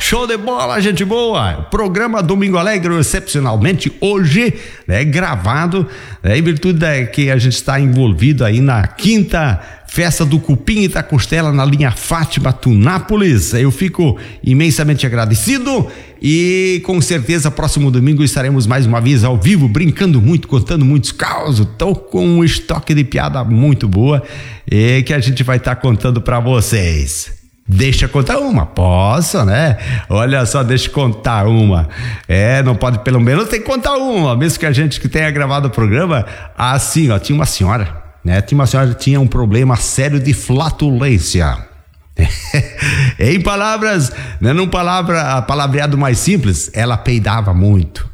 Show de bola, gente boa. Programa Domingo Alegre, excepcionalmente hoje, né, gravado, em virtude que a gente está envolvido aí na quinta Festa do Cupim e da Costela na linha Fátima Tunápolis. Eu fico imensamente agradecido e com certeza próximo domingo estaremos mais uma vez ao vivo, brincando muito, contando muitos causos. Tô com um estoque de piada muito boa e que a gente vai estar contando para vocês. Deixa eu contar uma, posso, né? Olha só, deixa eu contar uma. Não pode, pelo menos tem que contar uma, mesmo que a gente que tenha gravado o programa. Assim, ó, tinha uma senhora, né? Tinha um problema sério de flatulência. Em palavras, né, palavreado mais simples, ela peidava muito.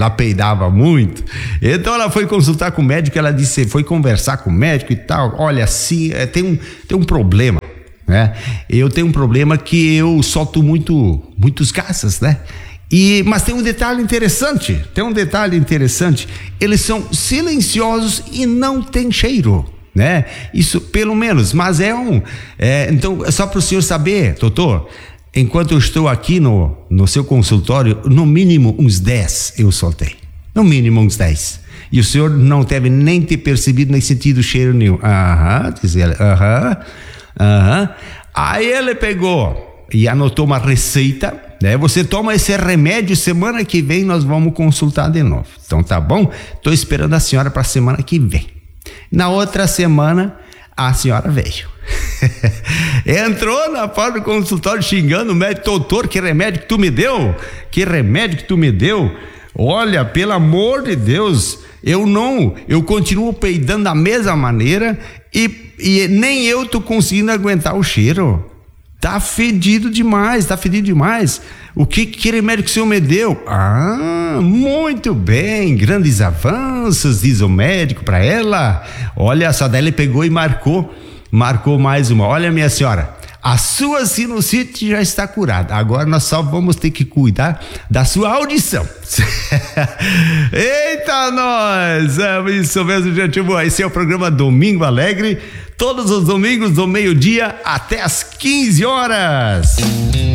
Então ela foi consultar com o médico, ela disse, foi conversar com o médico e tal. Olha, assim, tem um problema. Eu tenho um problema que eu solto muitos gases, né? Mas tem um detalhe interessante, eles são silenciosos e não tem cheiro, né? Isso pelo menos, mas então é só para o senhor saber, doutor, enquanto eu estou aqui no seu consultório, no mínimo uns 10 eu soltei, no mínimo uns 10. E o senhor não deve nem ter percebido nem sentido cheiro nenhum. Diz ela, Aí ele pegou e anotou uma receita, né? Você toma esse remédio, semana que vem nós vamos consultar de novo. Então tá bom? Tô esperando a senhora para semana que vem. Na outra semana a senhora veio. Entrou na porta do consultório xingando o médico: doutor, que remédio que tu me deu? Olha, pelo amor de Deus, eu continuo peidando da mesma maneira e nem eu tô conseguindo aguentar o cheiro. Tá fedido demais. O que remédio que o senhor me deu? Muito bem, grandes avanços, diz o médico para ela. Olha só, daí ele pegou e marcou mais uma. Olha, minha senhora, a sua sinusite já está curada. Agora nós só vamos ter que cuidar da sua audição. Eita, nós! Isso mesmo, gente boa. Esse é o programa Domingo Alegre. Todos os domingos do meio-dia até as 15 horas.